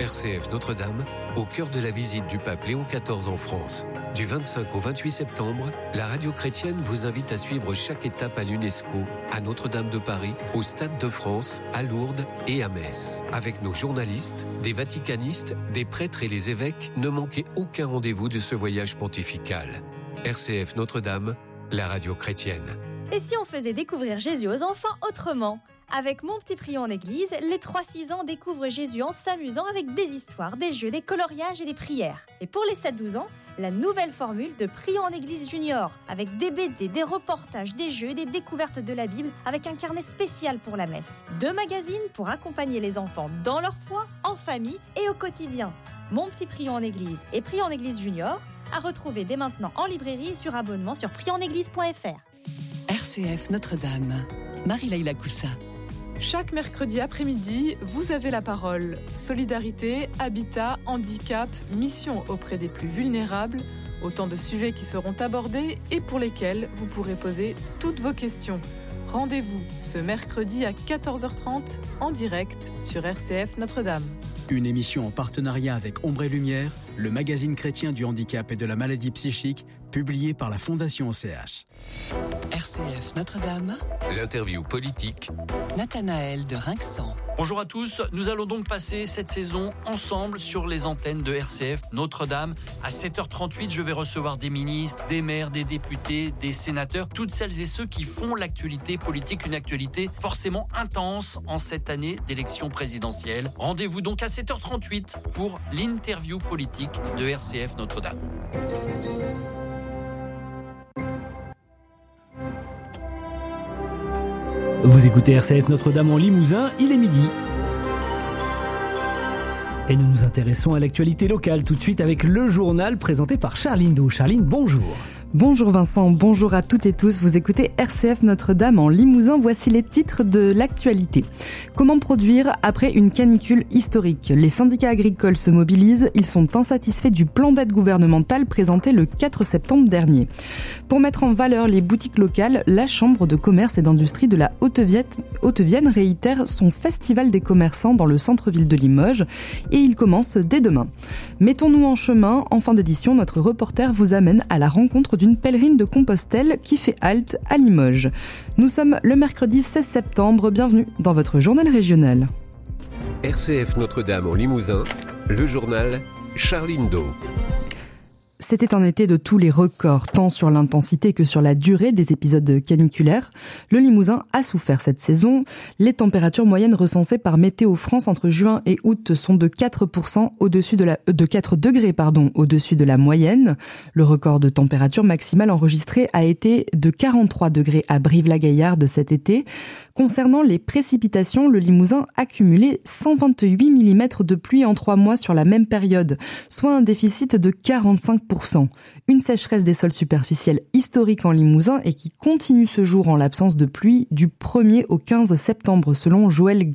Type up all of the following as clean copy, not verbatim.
RCF Notre-Dame, au cœur de la visite du pape Léon XIV en France. Du 25 au 28 septembre, la radio chrétienne vous invite à suivre chaque étape à l'UNESCO, à Notre-Dame de Paris, au Stade de France, à Lourdes et à Metz. Avec nos journalistes, des vaticanistes, des prêtres et les évêques, ne manquez aucun rendez-vous de ce voyage pontifical. RCF Notre-Dame, la radio chrétienne. Et si on faisait découvrir Jésus aux enfants autrement ? Avec Mon Petit Prion en Église, les 3-6 ans découvrent Jésus en s'amusant avec des histoires, des jeux, des coloriages et des prières. Et pour les 7-12 ans, la nouvelle formule de Prion en Église Junior, avec des BD, des reportages, des jeux et des découvertes de la Bible, avec un carnet spécial pour la messe. 2 magazines pour accompagner les enfants dans leur foi, en famille et au quotidien. Mon Petit Prion en Église et Prion en Église Junior, à retrouver dès maintenant en librairie et sur abonnement sur prionenéglise.fr. RCF Notre-Dame, Marie-Laïla Coussa. Chaque mercredi après-midi, vous avez la parole. Solidarité, habitat, handicap, mission auprès des plus vulnérables, autant de sujets qui seront abordés et pour lesquels vous pourrez poser toutes vos questions. Rendez-vous ce mercredi à 14h30 en direct sur RCF Notre-Dame. Une émission en partenariat avec Ombre et Lumière, le magazine chrétien du handicap et de la maladie psychique, publié par la Fondation OCH. RCF Notre-Dame. L'interview politique. Nathanaël de Rinxan. Bonjour à tous, nous allons donc passer cette saison ensemble sur les antennes de RCF Notre-Dame. À 7h38, je vais recevoir des ministres, des maires, des députés, des sénateurs, toutes celles et ceux qui font l'actualité politique, une actualité forcément intense en cette année d'élection présidentielle. Rendez-vous donc à 7h38 pour l'interview politique de RCF Notre-Dame. Vous écoutez RCF Notre-Dame en Limousin, il est midi. Et nous nous intéressons à l'actualité locale tout de suite avec le journal présenté par Charline Do. Charline, bonjour. Bonjour Vincent, bonjour à toutes et tous. Vous écoutez RCF Notre-Dame en Limousin. Voici les titres de l'actualité. Comment produire après une canicule historique ? Les syndicats agricoles se mobilisent. Ils sont insatisfaits du plan d'aide gouvernementale présenté le 4 septembre dernier. Pour mettre en valeur les boutiques locales, la Chambre de commerce et d'industrie de la Haute-Vienne réitère son festival des commerçants dans le centre-ville de Limoges et il commence dès demain. Mettons-nous en chemin. En fin d'édition, notre reporter vous amène à la rencontre d'une pèlerine de Compostelle qui fait halte à Limoges. Nous sommes le mercredi 16 septembre. Bienvenue dans votre journal régional. RCF Notre-Dame en Limousin, le journal Charline Do. C'était un été de tous les records, tant sur l'intensité que sur la durée des épisodes caniculaires. Le Limousin a souffert cette saison. Les températures moyennes recensées par Météo France entre juin et août sont de 4% de 4 degrés au-dessus de la moyenne. Le record de température maximale enregistré a été de 43 degrés à Brive-la-Gaillarde cet été. Concernant les précipitations, le Limousin a cumulé 128 mm de pluie en 3 mois sur la même période, soit un déficit de 45%. Une sécheresse des sols superficiels historique en Limousin et qui continue ce jour en l'absence de pluie du 1er au 15 septembre selon Joël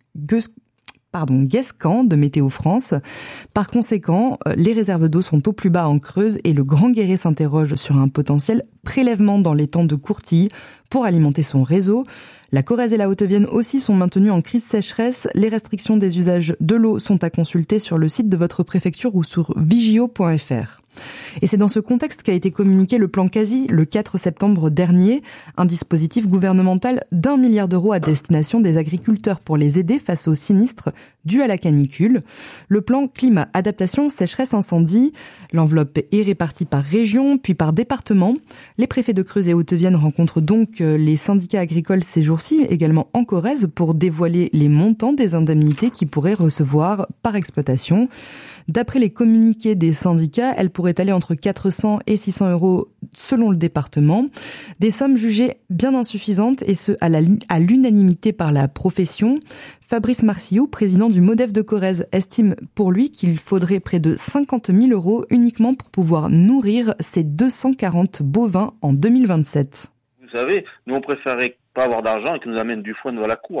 Guescan de Météo France. Par conséquent, les réserves d'eau sont au plus bas en Creuse et le Grand Guéret s'interroge sur un potentiel prélèvement dans l'étang de Courtilly pour alimenter son réseau. La Corrèze et la Haute-Vienne aussi sont maintenues en crise sécheresse. Les restrictions des usages de l'eau sont à consulter sur le site de votre préfecture ou sur vigio.fr. Et c'est dans ce contexte qu'a été communiqué le plan Quasi le 4 septembre dernier, un dispositif gouvernemental d'1 milliard d'euros à destination des agriculteurs pour les aider face aux sinistres dus à la canicule. Le plan climat, adaptation, sécheresse, incendie. L'enveloppe est répartie par région, puis par département. Les préfets de Creuse et Haute-Vienne rencontrent donc les syndicats agricoles ces jours-ci, également en Corrèze, pour dévoiler les montants des indemnités qu'ils pourraient recevoir par exploitation. D'après les communiqués des syndicats, elles pourraient aller entre 400 et 600 euros selon le département. Des sommes jugées bien insuffisantes et ce, à l'unanimité par la profession. Fabrice Marcillou, président du MODEF de Corrèze, estime pour lui qu'il faudrait près de 50 000 euros uniquement pour pouvoir nourrir ces 240 bovins en 2027. Vous savez, nous on préférait pas avoir d'argent et qu'ils nous amènent du foin à la cour.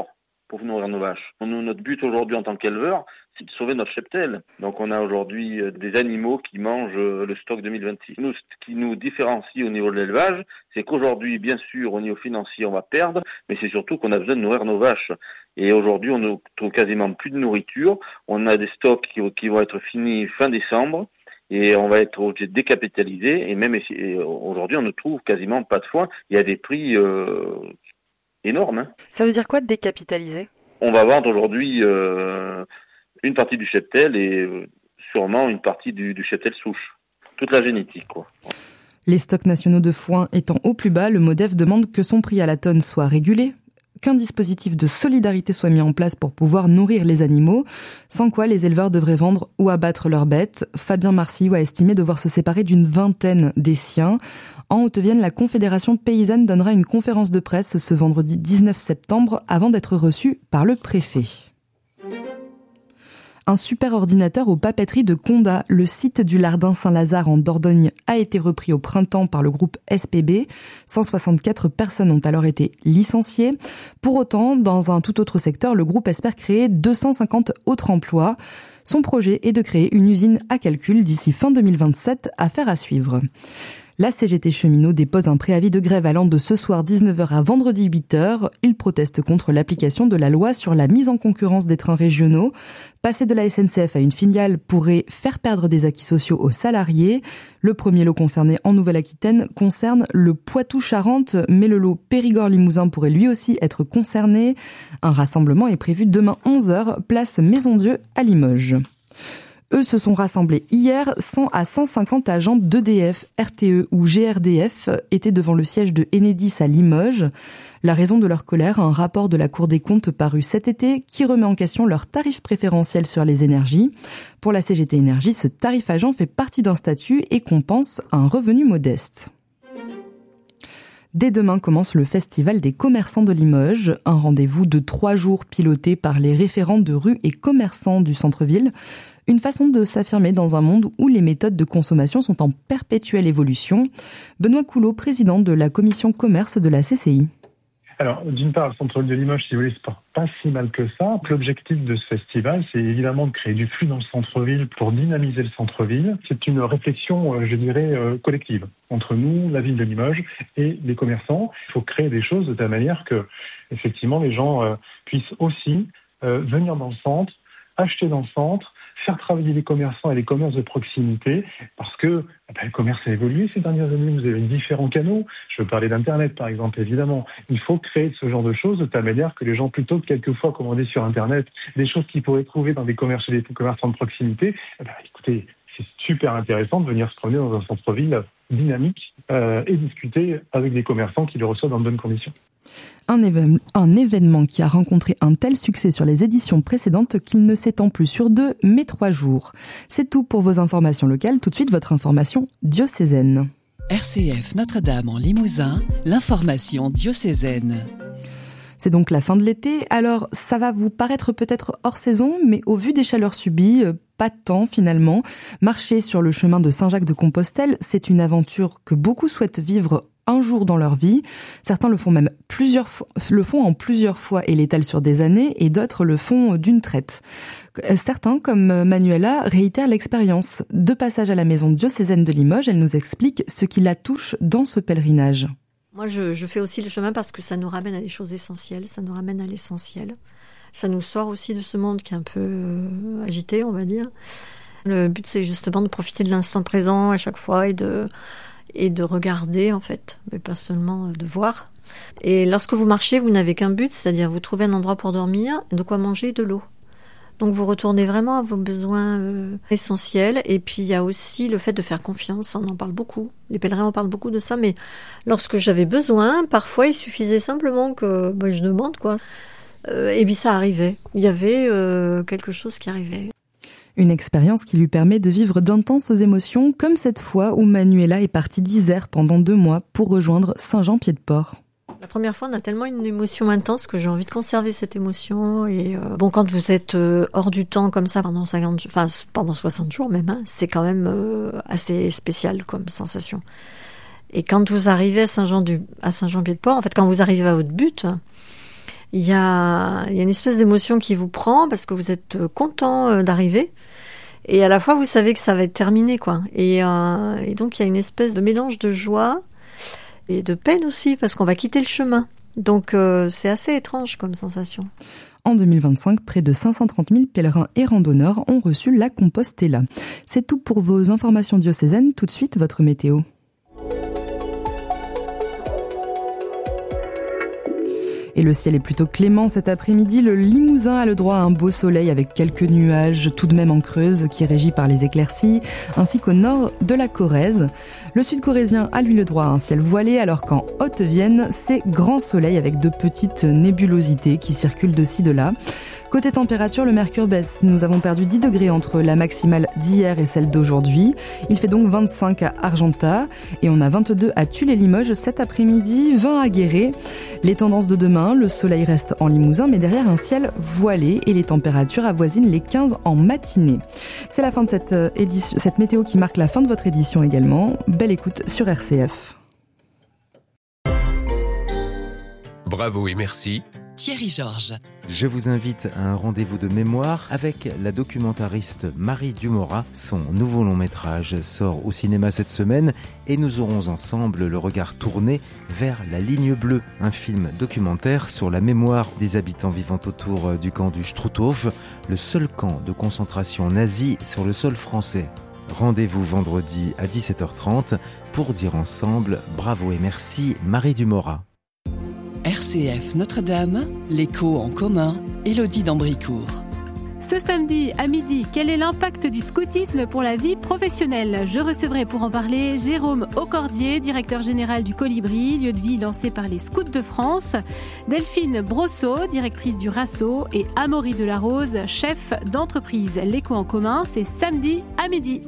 pour nourrir nos vaches. Notre but aujourd'hui en tant qu'éleveur, c'est de sauver notre cheptel. Donc on a aujourd'hui des animaux qui mangent le stock 2026. Nous, ce qui nous différencie au niveau de l'élevage, c'est qu'aujourd'hui, bien sûr, au niveau financier, on va perdre, mais c'est surtout qu'on a besoin de nourrir nos vaches. Et aujourd'hui, on ne trouve quasiment plus de nourriture. On a des stocks qui vont être finis fin décembre. Et on va être obligé de décapitaliser. Et même aujourd'hui, on ne trouve quasiment pas de foin. Il y a des prix énormes. Hein. Ça veut dire quoi de décapitaliser ? On va vendre aujourd'hui une partie du cheptel et sûrement une partie du cheptel souche. Toute la génétique, quoi. Les stocks nationaux de foin étant au plus bas, le MODEF demande que son prix à la tonne soit régulé, qu'un dispositif de solidarité soit mis en place pour pouvoir nourrir les animaux, sans quoi les éleveurs devraient vendre ou abattre leurs bêtes. Fabien Marcillou a estimé devoir se séparer d'une vingtaine des siens. En Haute-Vienne, la Confédération paysanne donnera une conférence de presse ce vendredi 19 septembre avant d'être reçue par le préfet. Un super ordinateur aux papeteries de Condat. Le site du Lardin Saint-Lazare en Dordogne a été repris au printemps par le groupe SPB. 164 personnes ont alors été licenciées. Pour autant, dans un tout autre secteur, le groupe espère créer 250 autres emplois. Son projet est de créer une usine à calcul d'ici fin 2027, affaire à suivre. La CGT Cheminot dépose un préavis de grève allant de ce soir 19h à vendredi 8h. Il proteste contre l'application de la loi sur la mise en concurrence des trains régionaux. Passer de la SNCF à une filiale pourrait faire perdre des acquis sociaux aux salariés. Le premier lot concerné en Nouvelle-Aquitaine concerne le Poitou-Charentes, mais le lot Périgord-Limousin pourrait lui aussi être concerné. Un rassemblement est prévu demain 11h, place Maison-Dieu à Limoges. Eux se sont rassemblés hier. 100 à 150 agents d'EDF, RTE ou GRDF étaient devant le siège de Enedis à Limoges. La raison de leur colère, un rapport de la Cour des comptes paru cet été qui remet en question leur tarif préférentiel sur les énergies. Pour la CGT Énergie, ce tarif agent fait partie d'un statut et compense un revenu modeste. Dès demain commence le Festival des commerçants de Limoges, un rendez-vous de 3 jours piloté par les référents de rue et commerçants du centre-ville. Une façon de s'affirmer dans un monde où les méthodes de consommation sont en perpétuelle évolution. Benoît Coulot, président de la commission commerce de la CCI. Alors, d'une part, le centre-ville de Limoges, si vous voulez, c'est pas si mal que ça. L'objectif de ce festival, c'est évidemment de créer du flux dans le centre-ville pour dynamiser le centre-ville. C'est une réflexion, je dirais, collective entre nous, la ville de Limoges et les commerçants. Il faut créer des choses de telle manière que, effectivement, les gens puissent aussi venir dans le centre, acheter dans le centre, faire travailler les commerçants et les commerces de proximité, parce que le commerce a évolué ces dernières années, vous avez différents canaux. Je veux parler d'Internet, par exemple, évidemment. Il faut créer ce genre de choses de telle manière que les gens, plutôt que quelquefois commander sur Internet des choses qu'ils pourraient trouver dans des commerces et des commerçants de proximité, écoutez, c'est super intéressant de venir se promener dans un centre-ville dynamique et discuter avec des commerçants qui le reçoivent dans de bonnes conditions. Un événement qui a rencontré un tel succès sur les éditions précédentes qu'il ne s'étend plus sur 2 mais 3 jours. C'est tout pour vos informations locales. Tout de suite, votre information diocésaine. RCF Notre-Dame en Limousin, l'information diocésaine. C'est donc la fin de l'été, alors ça va vous paraître peut-être hors saison, mais au vu des chaleurs subies, pas de temps finalement. Marcher sur le chemin de Saint-Jacques-de-Compostelle, c'est une aventure que beaucoup souhaitent vivre un jour dans leur vie. Certains le font même en plusieurs fois et l'étalent sur des années, et d'autres le font d'une traite. Certains, comme Manuela, réitèrent l'expérience. De passage à la maison diocésaine de Limoges, elle nous explique ce qui la touche dans ce pèlerinage. Moi, je fais aussi le chemin parce que ça nous ramène à des choses essentielles, ça nous ramène à l'essentiel. Ça nous sort aussi de ce monde qui est un peu agité, on va dire. Le but, c'est justement de profiter de l'instant présent à chaque fois et de regarder, en fait, mais pas seulement de voir. Et lorsque vous marchez, vous n'avez qu'un but, c'est-à-dire vous trouvez un endroit pour dormir, de quoi manger et de l'eau. Donc vous retournez vraiment à vos besoins essentiels. Et puis il y a aussi le fait de faire confiance, on en parle beaucoup. Les pèlerins en parlent beaucoup de ça, mais lorsque j'avais besoin, parfois il suffisait simplement que je demande, quoi. Et puis ça arrivait. Il y avait quelque chose qui arrivait. Une expérience qui lui permet de vivre d'intenses émotions, comme cette fois où Manuela est partie d'Isère pendant 2 mois pour rejoindre Saint-Jean-Pied-de-Port. La première fois, on a tellement une émotion intense que j'ai envie de conserver cette émotion. Et quand vous êtes hors du temps comme ça pendant 60 jours même, c'est quand même assez spécial comme sensation. Et quand vous arrivez à Saint-Jean-Pied-de-Port, en fait, quand vous arrivez à votre but, Il y a une espèce d'émotion qui vous prend parce que vous êtes content d'arriver. Et à la fois, vous savez que ça va être terminé, quoi. Et donc, il y a une espèce de mélange de joie et de peine aussi, parce qu'on va quitter le chemin. Donc, c'est assez étrange comme sensation. En 2025, près de 530 000 pèlerins et randonneurs ont reçu la Compostela. C'est tout pour vos informations diocésaines. Tout de suite, votre météo. Et le ciel est plutôt clément cet après-midi. Le Limousin a le droit à un beau soleil avec quelques nuages tout de même en Creuse qui est régi par les éclaircies, ainsi qu'au nord de la Corrèze. Le sud-corrézien a lui le droit à un ciel voilé, alors qu'en Haute-Vienne, c'est grand soleil avec de petites nébulosités qui circulent de ci de là. Côté température, le mercure baisse. Nous avons perdu 10 degrés entre la maximale d'hier et celle d'aujourd'hui. Il fait donc 25 à Argentat et on a 22 à Tulle-et-Limoges cet après-midi, 20 à Guéret. Les tendances de demain, le soleil reste en Limousin mais derrière un ciel voilé et les températures avoisinent les 15 en matinée. C'est la fin de cette météo qui marque la fin de votre édition également. Belle écoute sur RCF. Bravo et merci. Thierry Georges. Je vous invite à un rendez-vous de mémoire avec la documentariste Marie Dumora. Son nouveau long métrage sort au cinéma cette semaine et nous aurons ensemble le regard tourné vers La Ligne Bleue, un film documentaire sur la mémoire des habitants vivant autour du camp du Struthof, le seul camp de concentration nazi sur le sol français. Rendez-vous vendredi à 17h30 pour dire ensemble bravo et merci Marie Dumora. RCF Notre-Dame, l'écho en commun, Élodie d'Ambricourt. Ce samedi à midi, quel est l'impact du scoutisme pour la vie professionnelle ? Je recevrai pour en parler Jérôme Aucordier, directeur général du Colibri, lieu de vie lancé par les Scouts de France, Delphine Brosseau, directrice du RASSO, et Amaury Delarose, chef d'entreprise. L'écho en commun, c'est samedi à midi.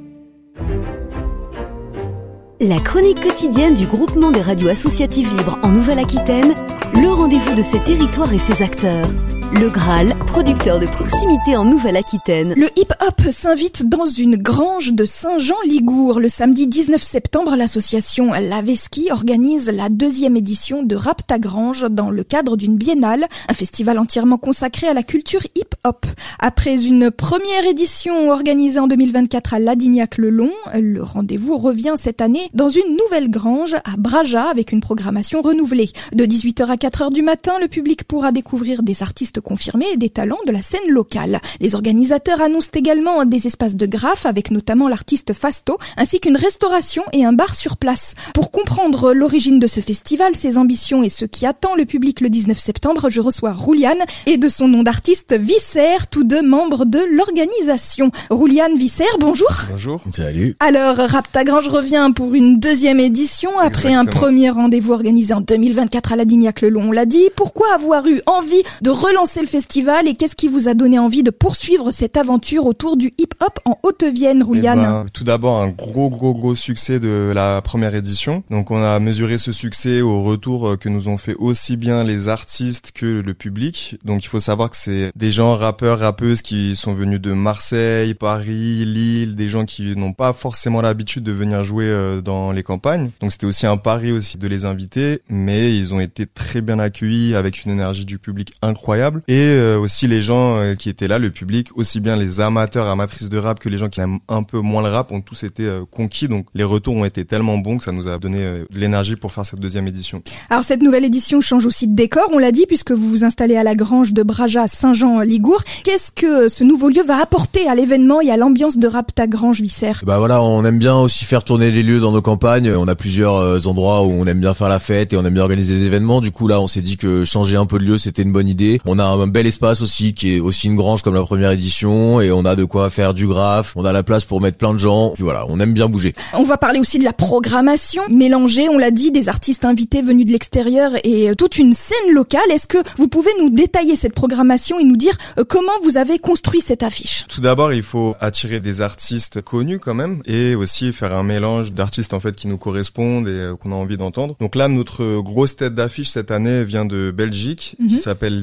La chronique quotidienne du groupement des radios associatives libres en Nouvelle-Aquitaine, le rendez-vous de ses territoires et ses acteurs. Le Graal, producteur de proximité en Nouvelle-Aquitaine. Le hip-hop s'invite dans une grange de Saint-Jean-Ligour. Le samedi 19 septembre, l'association Laveski organise la 2e édition de Rap ta Grange dans le cadre d'une biennale, un festival entièrement consacré à la culture hip-hop. Après une première édition organisée en 2024 à Ladignac-le-Long, le rendez-vous revient cette année dans une nouvelle grange à Braja avec une programmation renouvelée. De 18h à 4h du matin, le public pourra découvrir des artistes confirmés et des talents de la scène locale. Les organisateurs annoncent également des espaces de graphes avec notamment l'artiste Fasto, ainsi qu'une restauration et un bar sur place. Pour comprendre l'origine de ce festival, ses ambitions et ce qui attend le public le 19 septembre, je reçois Rouliane et de son nom d'artiste Visser, tous deux membres de l'organisation. Rouliane, Visser, bonjour. Bonjour. Salut. Alors, Rap ta Grange revient pour une 2e édition après un premier rendez-vous organisé en 2024 à Ladignac-le-Long. On l'a dit, pourquoi avoir eu envie de relancer le festival et qu'est-ce qui vous a donné envie de poursuivre cette aventure autour du hip-hop en Haute-Vienne, Rouliane ? Tout d'abord, un gros succès de la première édition. Donc on a mesuré ce succès au retour que nous ont fait aussi bien les artistes que le public. Donc il faut savoir que c'est des gens rappeurs, rappeuses qui sont venus de Marseille, Paris, Lille, des gens qui n'ont pas forcément l'habitude de venir jouer dans les campagnes. Donc c'était aussi un pari aussi de les inviter, mais ils ont été très bien accueillis avec une énergie du public incroyable. Et aussi les gens qui étaient là, le public, aussi bien les amateurs, amatrices de rap que les gens qui aiment un peu moins le rap, ont tous été conquis. Donc les retours ont été tellement bons que ça nous a donné de l'énergie pour faire cette 2e édition. Alors cette nouvelle édition change aussi de décor, on l'a dit, puisque vous vous installez à la grange de Braja, Saint-Jean-Ligour. Qu'est-ce que ce nouveau lieu va apporter à l'événement et à l'ambiance de Rap ta Grange, Visser ? Bah voilà, on aime bien aussi faire tourner les lieux dans nos campagnes. On a plusieurs endroits où on aime bien faire la fête et on aime bien organiser des événements. Du coup là, on s'est dit que changer un peu de lieu, c'était une bonne idée. On a un bel espace aussi qui est aussi une grange comme la première édition et on a de quoi faire du graphe, on a la place pour mettre plein de gens, puis voilà, on aime bien bouger. On va parler aussi de la programmation, mélanger, on l'a dit, des artistes invités venus de l'extérieur et toute une scène locale. Est-ce que vous pouvez nous détailler cette programmation et nous dire comment vous avez construit cette affiche ? Tout d'abord, il faut attirer des artistes connus quand même et aussi faire un mélange d'artistes en fait qui nous correspondent et qu'on a envie d'entendre. Donc là, notre grosse tête d'affiche cette année vient de Belgique, qui s'appelle L'Exhaler.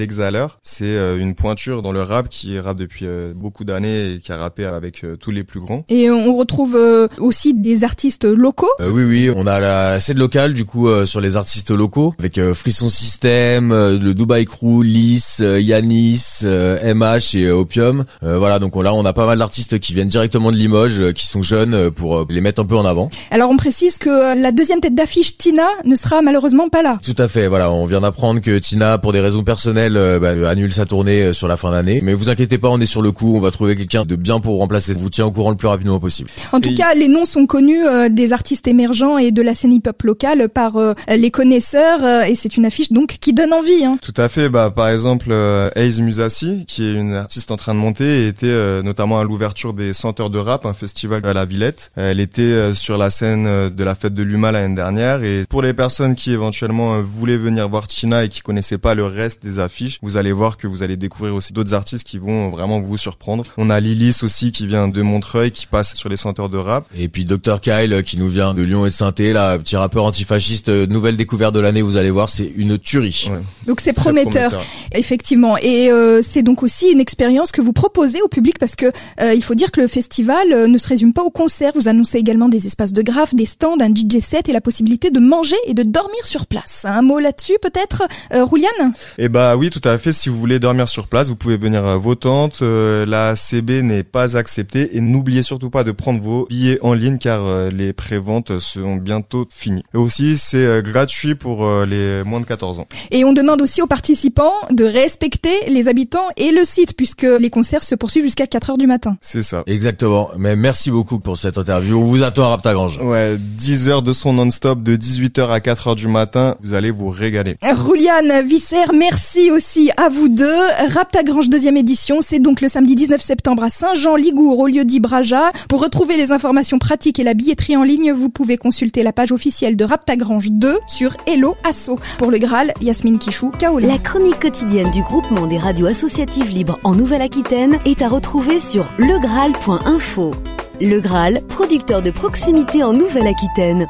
Raptor. C'est une pointure dans le rap qui rappe depuis beaucoup d'années et qui a rappé avec tous les plus grands. Et on retrouve aussi des artistes locaux. Oui, on a la scène locale du coup sur les artistes locaux avec Frisson System, le Dubai Crew, Lys, Yanis, MH et Opium. Voilà, donc là on a pas mal d'artistes qui viennent directement de Limoges, qui sont jeunes pour les mettre un peu en avant. Alors on précise que la deuxième tête d'affiche, Tina, ne sera malheureusement pas là. Tout à fait, voilà, on vient d'apprendre que Tina, pour des raisons personnelles, annule sa tournée sur la fin d'année. Mais vous inquiétez pas, on est sur le coup, on va trouver quelqu'un de bien pour remplacer. On vous tient au courant le plus rapidement possible. En tout cas, les noms sont connus des artistes émergents et de la scène hip-hop locale par les connaisseurs et c'est une affiche donc qui donne envie. Hein. Tout à fait, par exemple Aze Musasi, qui est une artiste en train de monter, était notamment à l'ouverture des Senteurs de Rap, un festival à la Villette. Elle était sur la scène de la fête de l'UMA l'année dernière et pour les personnes qui éventuellement voulaient venir voir Tina et qui connaissaient pas le reste des affiches, vous allez voir que vous allez découvrir aussi d'autres artistes qui vont vraiment vous surprendre. On a Lilith aussi qui vient de Montreuil, qui passe sur les Senteurs de Rap. Et puis Dr Kyle qui nous vient de Lyon et de Saint-Étienne, là, petit rappeur antifasciste, nouvelle découverte de l'année, vous allez voir, c'est une tuerie. Ouais. Donc c'est prometteur, effectivement. Et c'est donc aussi une expérience que vous proposez au public parce que il faut dire que le festival ne se résume pas au concert. Vous annoncez également des espaces de graphes, des stands, un DJ set et la possibilité de manger et de dormir sur place. Un mot là-dessus peut-être, Rouliane ? Eh oui, tout à fait. Si vous voulez dormir sur place, vous pouvez venir à vos tentes. La CB n'est pas acceptée et n'oubliez surtout pas de prendre vos billets en ligne car les préventes seront bientôt finies. Et aussi, c'est gratuit pour les moins de 14 ans. Et on demande aussi aux participants de respecter les habitants et le site puisque les concerts se poursuivent jusqu'à 4h du matin. C'est ça. Exactement. Mais merci beaucoup pour cette interview. On vous attend à Raptagrange. Ouais, 10 heures de son non-stop de 18h à 4h du matin. Vous allez vous régaler. Rouliane, Visser, merci aussi à vous deux. Raptagrange 2e édition, c'est donc le samedi 19 septembre à Saint-Jean-Ligour au lieu-dit Braja. Pour retrouver les informations pratiques et la billetterie en ligne, vous pouvez consulter la page officielle de Raptagrange 2 sur Hello Asso. Pour le Graal, Yasmine Kichou, Kaola. La chronique quotidienne du groupement des radios associatives libres en Nouvelle-Aquitaine est à retrouver sur legraal.info. Le Graal, producteur de proximité en Nouvelle-Aquitaine.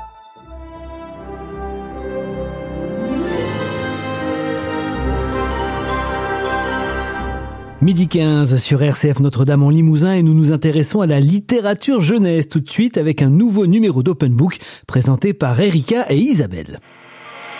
Midi 15 sur RCF Notre-Dame en Limousin et nous nous intéressons à la littérature jeunesse tout de suite avec un nouveau numéro d'Open Book présenté par Erika et Isabelle.